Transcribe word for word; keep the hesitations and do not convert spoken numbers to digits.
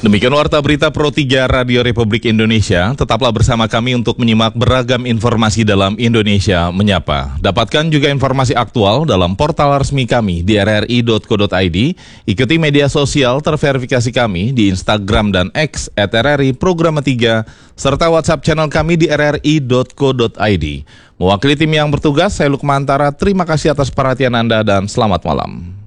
Demikian Warta Berita Pro tiga Radio Republik Indonesia. Tetaplah bersama kami untuk menyimak beragam informasi dalam Indonesia Menyapa. Dapatkan juga informasi aktual dalam portal resmi kami di r r i dot co dot i d. Ikuti media sosial terverifikasi kami di Instagram dan X at r r i programa tiga, serta WhatsApp channel kami di r r i dot co dot i d. Mewakili tim yang bertugas, saya Lukmantara. Terima kasih atas perhatian Anda dan selamat malam.